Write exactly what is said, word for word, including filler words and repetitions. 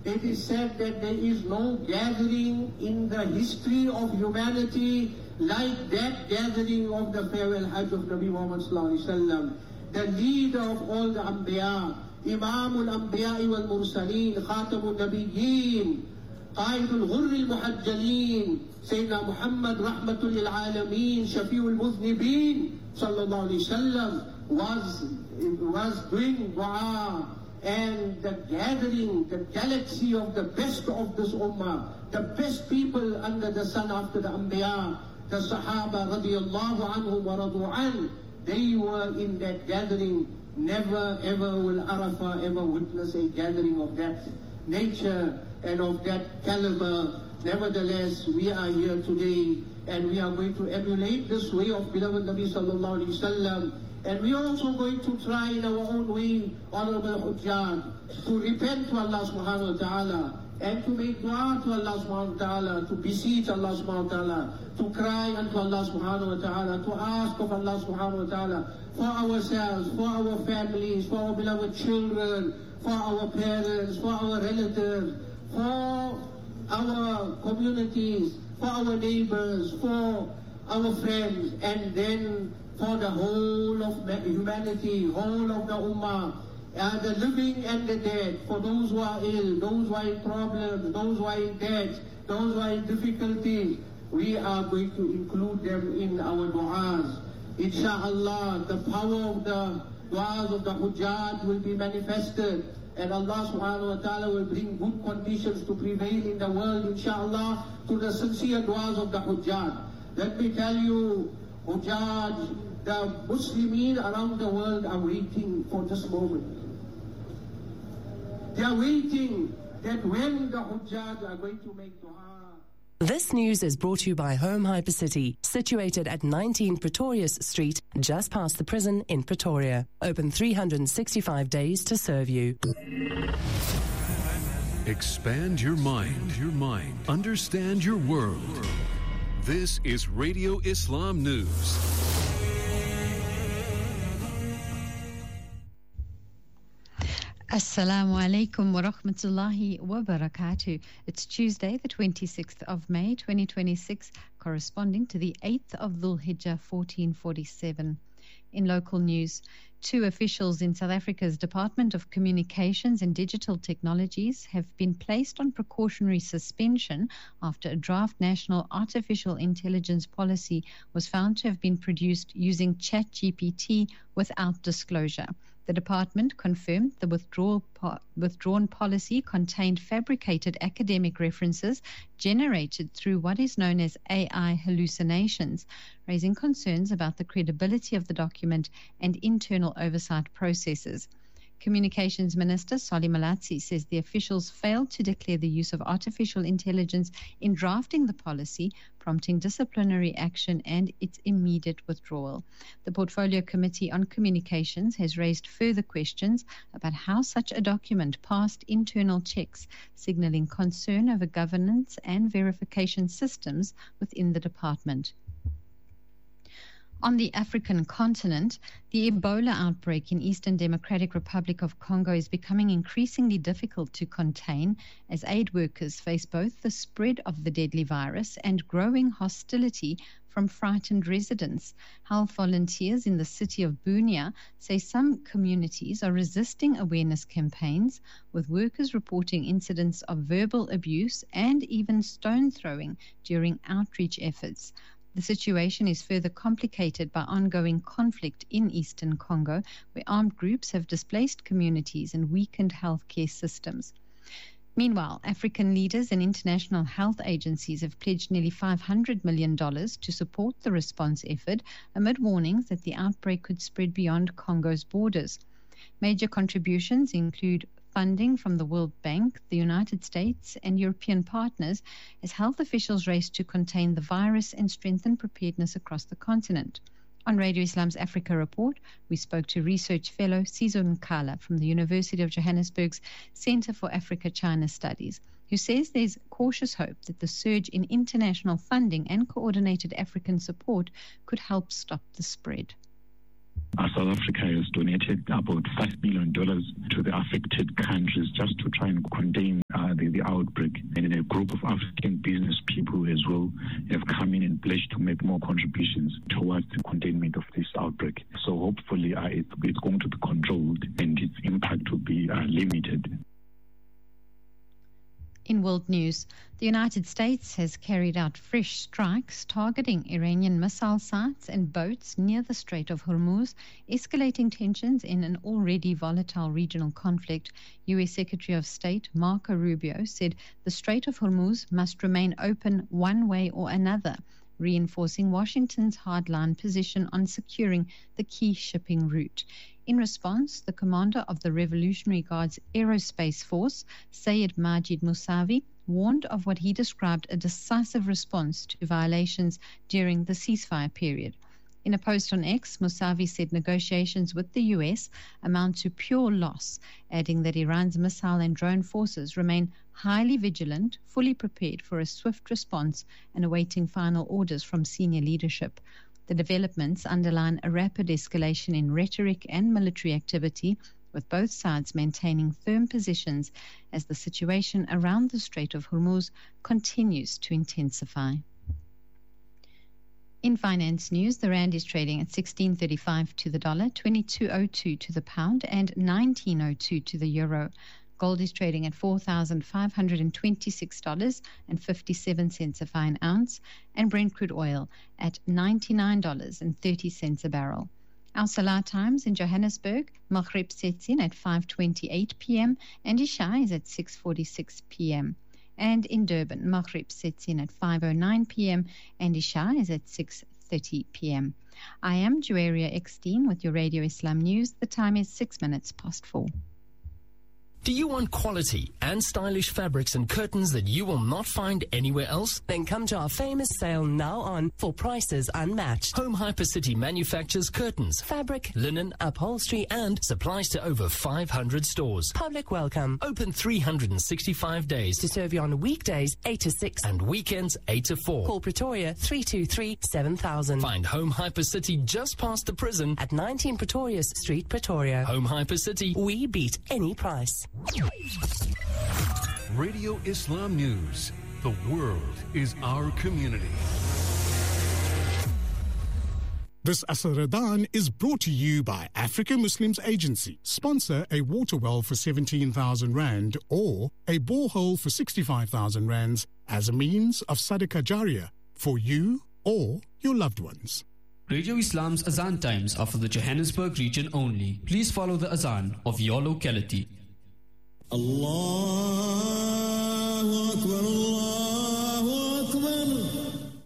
It is said that there is no gathering in the history of humanity like that gathering of the farewell Hajj of Nabi Muhammad sallallahu alaihi wasallam, the leader of all the Anbiya, Imamul Anbiya wal Mursaleen, Khatamul Nabiyyin, Qaidul Ghurri al-Muhajjalin, Sayyidina Muhammad Rahmatul lil Alameen, Shafi'ul Mudhnibin sallallahu alaihi wasallam was was doing dua. And the gathering, the galaxy of the best of this ummah, the best people under the sun after the Anbiya, the Sahaba radiyallahu anhum wa radu an, they were in that gathering. Never ever will Arafah ever witness a gathering of that nature and of that caliber. Nevertheless, we are here today and we are going to emulate this way of beloved Nabi sallallahu alaihi wasallam. And we are also going to try in our own way, honorable Hujjat, to repent to Allah subhanahu wa ta'ala and to make dua to Allah subhanahu wa ta'ala, to beseech Allah subhanahu wa ta'ala, to cry unto Allah subhanahu wa ta'ala, to ask of Allah subhanahu wa ta'ala for ourselves, for our families, for our beloved children, for our parents, for our relatives, for our communities, for our neighbors, for our friends, and then for the whole of humanity, whole of the ummah, uh, the living and the dead, for those who are ill, those who are in problems, those who are in debt, those who are in difficulties. We are going to include them in our du'as. Insha'Allah, the power of the du'as of the Hujjat will be manifested, and Allah subhanahu wa ta'ala will bring good conditions to prevail in the world, insha'Allah, to the sincere du'as of the Hujjat. Let me tell you, Hujjaj, the Muslimin around the world are waiting for this moment. They are waiting that when the Hujjaj are going to make dua. This news is brought to you by Home Hypercity, situated at nineteen Pretorius Street, just past the prison in Pretoria. Open three hundred sixty-five days to serve you. Expand your mind, your mind. Understand your world. This is Radio Islam News. Assalamu alaikum wa rahmatullahi wa barakatuh. It's Tuesday, the twenty-sixth of May, twenty twenty-six, corresponding to the eighth of Dhul Hijjah, fourteen forty-seven. In local news, two officials in South Africa's Department of Communications and Digital Technologies have been placed on precautionary suspension after a draft national artificial intelligence policy was found to have been produced using ChatGPT without disclosure. The department confirmed the withdrawal po- withdrawn policy contained fabricated academic references generated through what is known as A I hallucinations, raising concerns about the credibility of the document and internal oversight processes. Communications Minister Solly Malatsi says the officials failed to declare the use of artificial intelligence in drafting the policy, prompting disciplinary action and its immediate withdrawal. The Portfolio Committee on Communications has raised further questions about how such a document passed internal checks, signaling concern over governance and verification systems within the department. On the African continent, the Ebola outbreak in Eastern Democratic Republic of Congo is becoming increasingly difficult to contain as aid workers face both the spread of the deadly virus and growing hostility from frightened residents. Health volunteers in the city of Bunia say some communities are resisting awareness campaigns, with workers reporting incidents of verbal abuse and even stone throwing during outreach efforts. The situation is further complicated by ongoing conflict in eastern Congo, where armed groups have displaced communities and weakened healthcare systems. Meanwhile, African leaders and international health agencies have pledged nearly five hundred million dollars to support the response effort amid warnings that the outbreak could spread beyond Congo's borders. Major contributions include funding from the World Bank, the United States, and European partners as health officials race to contain the virus and strengthen preparedness across the continent. On Radio Islam's Africa Report, we spoke to research fellow Sizo Nkala from the University of Johannesburg's Center for Africa-China Studies, who says there's cautious hope that the surge in international funding and coordinated African support could help stop the spread. Uh, South Africa has donated about five billion dollars to the affected countries just to try and contain uh, uh, the, the outbreak. And a group of African business people as well have come in and pledged to make more contributions towards the containment of this outbreak. So hopefully uh, it, it's going to be controlled and its impact will be uh, limited. In world news, the United States has carried out fresh strikes targeting Iranian missile sites and boats near the Strait of Hormuz, escalating tensions in an already volatile regional conflict. U S Secretary of State Marco Rubio said the Strait of Hormuz must remain open one way or another, reinforcing Washington's hardline position on securing the key shipping route. In response, the commander of the Revolutionary Guards Aerospace Force, Sayed Majid Musavi, warned of what he described a decisive response to violations during the ceasefire period. In a post on X, Musavi said negotiations with the U S amount to pure loss, adding that Iran's missile and drone forces remain highly vigilant, fully prepared for a swift response, and awaiting final orders from senior leadership. The developments underline a rapid escalation in rhetoric and military activity, with both sides maintaining firm positions as the situation around the Strait of Hormuz continues to intensify. In finance news, the rand is trading at sixteen thirty-five to the dollar, twenty-two oh two to the pound, and nineteen oh two to the euro. Gold is trading at four thousand five hundred twenty-six dollars and fifty-seven cents a fine ounce, and Brent crude oil at ninety-nine dollars and thirty cents a barrel. Our Salah times in Johannesburg, Maghrib sets in at five twenty-eight p.m. and Isha is at six forty-six p.m. And in Durban, Maghrib sets in at five oh nine p.m. and Isha is at six thirty p.m. I am Juwaria Eckstein with your Radio Islam News. The time is six minutes past four. Do you want quality and stylish fabrics and curtains that you will not find anywhere else? Then come to our famous sale now on for prices unmatched. Home Hypercity manufactures curtains, Fabric, linen, upholstery, and supplies to over five hundred stores. Public welcome. Open three hundred sixty-five days To serve you on weekdays eight to six and weekends eight to four. Call Pretoria three two three, seven thousand. Find Home Hypercity just past the prison At nineteen Pretorius Street, Pretoria. Home Hypercity. We beat any price. Radio Islam News. The world is our community. This Asr Ramadan is brought to you by Africa Muslims Agency. Sponsor a water well for seventeen thousand rand or a borehole for sixty-five thousand rands as a means of Sadaqah Jariyah for you or your loved ones. Radio Islam's Azan times are for the Johannesburg region only. Please follow the Azan of your locality. Allah